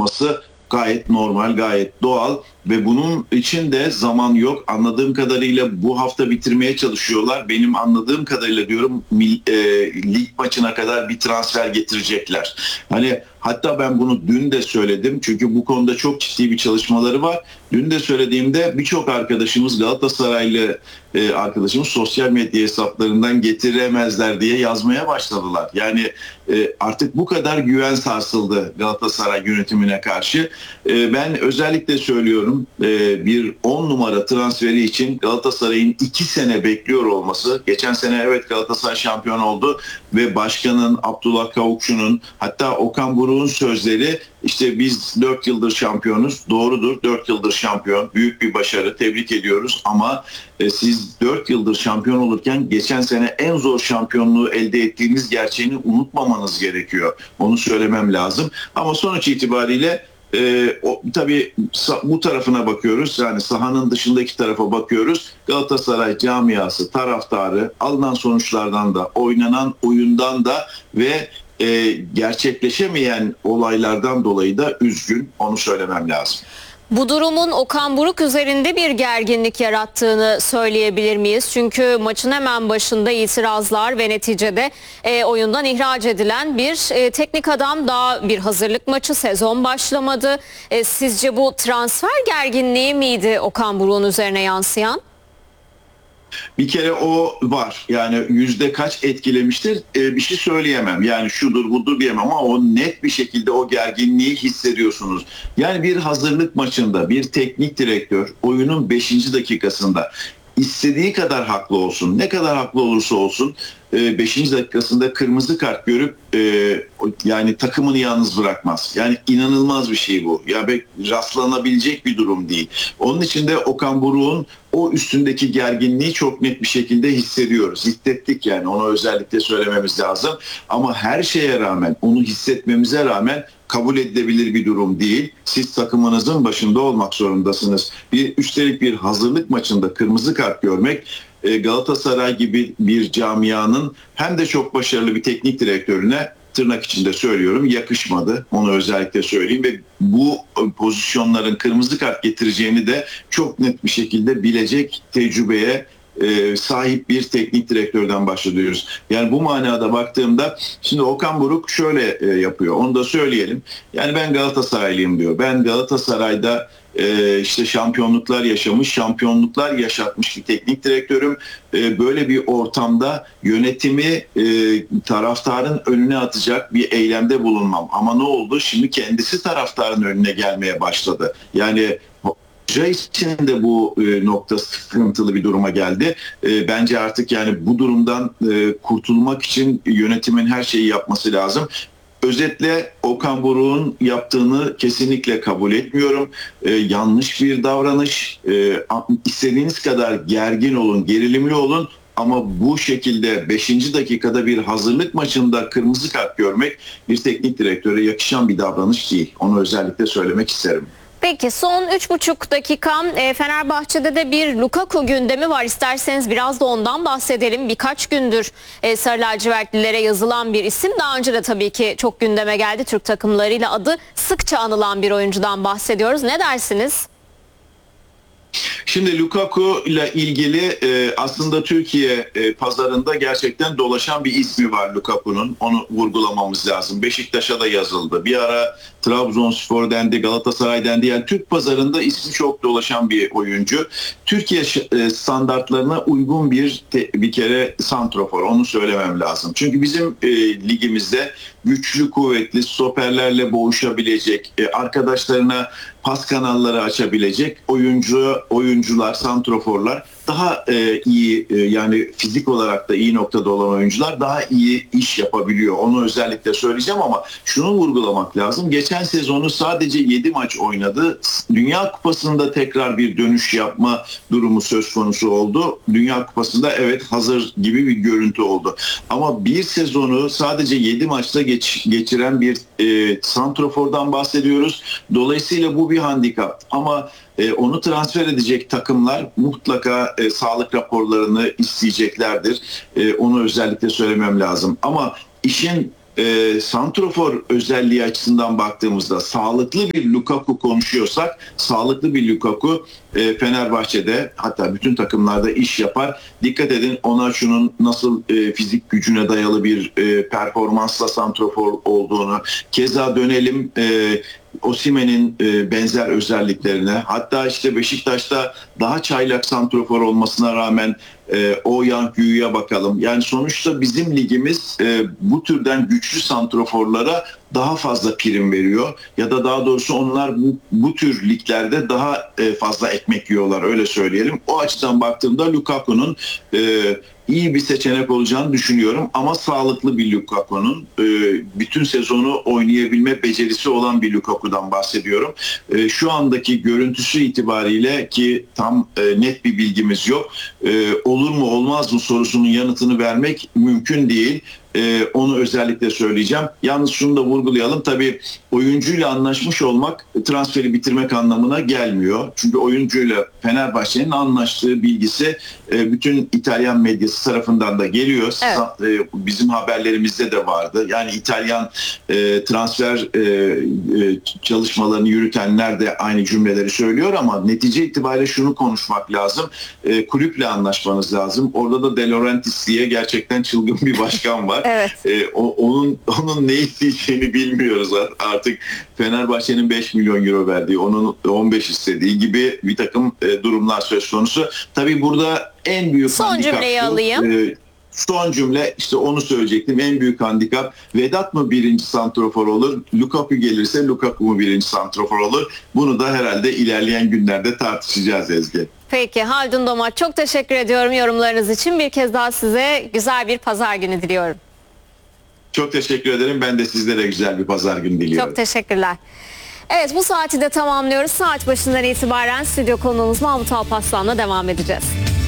olması gayet normal, gayet doğal ve bunun için de zaman yok. Anladığım kadarıyla bu hafta bitirmeye çalışıyorlar. Benim anladığım kadarıyla diyorum lig maçına kadar bir transfer getirecekler. Hani hatta ben bunu dün de söyledim. Çünkü bu konuda çok ciddi bir çalışmaları var. Dün de söylediğimde birçok arkadaşımız, Galatasaraylı arkadaşımız sosyal medya hesaplarından getiremezler diye yazmaya başladılar. Yani artık bu kadar güven sarsıldı Galatasaray yönetimine karşı. Ben özellikle söylüyorum bir 10 numara transferi için Galatasaray'ın 2 sene bekliyor olması. Geçen sene evet Galatasaray şampiyon oldu ve başkanın Abdullah Kavukçu'nun hatta Okan Buruk'un sözleri işte biz 4 yıldır şampiyonuz. Doğrudur, 4 yıldır şampiyon. Büyük bir başarı. Tebrik ediyoruz ama siz 4 yıldır şampiyon olurken geçen sene en zor şampiyonluğu elde ettiğiniz gerçeğini unutmamanız gerekiyor. Onu söylemem lazım. Ama sonuç itibariyle tabii bu tarafına bakıyoruz. Yani sahanın dışındaki tarafa bakıyoruz. Galatasaray camiası, taraftarı alınan sonuçlardan da, oynanan oyundan da ve gerçekleşemeyen olaylardan dolayı da üzgün. Onu söylemem lazım. Bu durumun Okan Buruk üzerinde bir gerginlik yarattığını söyleyebilir miyiz? Çünkü maçın hemen başında itirazlar ve neticede oyundan ihraç edilen bir teknik adam, daha bir hazırlık maçı, sezon başlamadı. Sizce bu transfer gerginliği miydi Okan Buruk'un üzerine yansıyan? Bir kere o var. Yani yüzde kaç etkilemiştir bir şey söyleyemem. Yani şudur budur diyemem ama o net bir şekilde o gerginliği hissediyorsunuz. Yani bir hazırlık maçında bir teknik direktör oyunun 5. dakikasında istediği kadar haklı olsun, ne kadar haklı olursa olsun 5. dakikasında kırmızı kart görüp yani takımını yalnız bırakmaz. Yani inanılmaz bir şey bu. Ya rastlanabilecek bir durum değil. Onun için de Okan Buruk'un o üstündeki gerginliği çok net bir şekilde hissediyoruz. Hissettik yani, onu özellikle söylememiz lazım. Ama her şeye rağmen, onu hissetmemize rağmen kabul edilebilir bir durum değil. Siz takımınızın başında olmak zorundasınız. Üstelik bir hazırlık maçında kırmızı kart görmek Galatasaray gibi bir camianın hem de çok başarılı bir teknik direktörüne, tırnak içinde söylüyorum, yakışmadı. Onu özellikle söyleyeyim ve bu pozisyonların kırmızı kart getireceğini de çok net bir şekilde bilecek tecrübeye sahip bir teknik direktörden bahsediyoruz. Yani bu manada baktığımda şimdi Okan Buruk şöyle yapıyor. Onu da söyleyelim. Yani ben Galatasaraylıyım diyor. Ben Galatasaray'da işte şampiyonluklar yaşamış, şampiyonluklar yaşatmış bir teknik direktörüm. Böyle bir ortamda yönetimi taraftarın önüne atacak bir eylemde bulunmam. Ama ne oldu? Şimdi kendisi taraftarın önüne gelmeye başladı. Yani hoca için de bu nokta sıkıntılı bir duruma geldi. Bence artık yani bu durumdan kurtulmak için yönetimin her şeyi yapması lazım. Özetle Okan Buruk'un yaptığını kesinlikle kabul etmiyorum. Yanlış bir davranış. İstediğiniz kadar gergin olun, gerilimli olun. Ama bu şekilde 5. dakikada bir hazırlık maçında kırmızı kart görmek bir teknik direktöre yakışan bir davranış değil. Onu özellikle söylemek isterim. Peki son 3,5 dakikam Fenerbahçe'de de bir Lukaku gündemi var. İsterseniz biraz da ondan bahsedelim. Birkaç gündür Sarı lacivertlilere yazılan bir isim. Daha önce de tabii ki çok gündeme geldi. Türk takımlarıyla adı sıkça anılan bir oyuncudan bahsediyoruz. Ne dersiniz? Şimdi Lukaku ile ilgili aslında Türkiye pazarında gerçekten dolaşan bir ismi var Lukaku'nun. Onu vurgulamamız lazım. Beşiktaş'a da yazıldı. Bir ara Trabzonspor dendi, Galatasaray dendi. Yani Türk pazarında ismi çok dolaşan bir oyuncu. Türkiye standartlarına uygun bir kere santrofor. Onu söylemem lazım. Çünkü bizim ligimizde güçlü, kuvvetli, stoperlerle boğuşabilecek, arkadaşlarına pas kanalları açabilecek oyuncular, santroforlar daha iyi, yani fizik olarak da iyi noktada olan oyuncular daha iyi iş yapabiliyor. Onu özellikle söyleyeceğim ama şunu vurgulamak lazım. Geçen sezonu sadece 7 maç oynadı. Dünya Kupası'nda tekrar bir dönüş yapma durumu söz konusu oldu. Dünya Kupası'nda evet hazır gibi bir görüntü oldu. Ama bir sezonu sadece 7 maçta geçiren bir santrofordan bahsediyoruz. Dolayısıyla bu bir handikap. Ama onu transfer edecek takımlar mutlaka sağlık raporlarını isteyeceklerdir. Onu özellikle söylemem lazım. Ama işin santrofor özelliği açısından baktığımızda sağlıklı bir Lukaku konuşuyorsak, sağlıklı bir Lukaku Fenerbahçe'de, hatta bütün takımlarda iş yapar. Dikkat edin, Onaçu'nun nasıl fizik gücüne dayalı bir performansla santrofor olduğunu. Keza dönelim Osimhen'in benzer özelliklerine. Hatta işte Beşiktaş'ta daha çaylak santrofor olmasına rağmen Oğuzhan Güyü'ye bakalım. Yani sonuçta bizim ligimiz bu türden güçlü santroforlara daha fazla prim veriyor. Ya da daha doğrusu onlar bu tür liglerde daha fazla ekmek yiyorlar, öyle söyleyelim. O açıdan baktığımda Lukaku'nun iyi bir seçenek olacağını düşünüyorum. Ama sağlıklı bir Lukaku'nun bütün sezonu oynayabilme becerisi olan bir Lukaku'dan bahsediyorum. Şu andaki görüntüsü itibariyle, ki tam net bir bilgimiz yok, olur mu olmaz mı sorusunun yanıtını vermek mümkün değil. Onu özellikle söyleyeceğim. Yalnız şunu da vurgulayalım. Tabii oyuncuyla anlaşmış olmak transferi bitirmek anlamına gelmiyor. Çünkü oyuncuyla Fenerbahçe'nin anlaştığı bilgisi bütün İtalyan medyası tarafından da geliyor. Evet. Bizim haberlerimizde de vardı. Yani İtalyan transfer çalışmalarını yürütenler de aynı cümleleri söylüyor ama netice itibariyle şunu konuşmak lazım. Kulüple anlaşmanız lazım. Orada da De Laurentiis diye gerçekten çılgın bir başkan var. Evet. Onun ne isteyeceğini bilmiyoruz artık. Fenerbahçe'nin 5 milyon euro verdiği, onun 15 istediği gibi bir takım durumlar söz konusu. Tabii burada en büyük son handikap cümleyi alayım. Son cümle, işte onu söyleyecektim. En büyük handikap, Vedat mı birinci santrofor olur, Lukaku gelirse Lukaku mu birinci santrofor olur? Bunu da herhalde ilerleyen günlerde tartışacağız Ezgi. Peki Haldun Domaç, çok teşekkür ediyorum yorumlarınız için. Bir kez daha size güzel bir pazar günü diliyorum. Çok teşekkür ederim. Ben de sizlere güzel bir pazar günü diliyorum. Çok teşekkürler. Evet, bu saati de tamamlıyoruz. Saat başından itibaren stüdyo konuğumuz Mahmut Alparslan'la devam edeceğiz.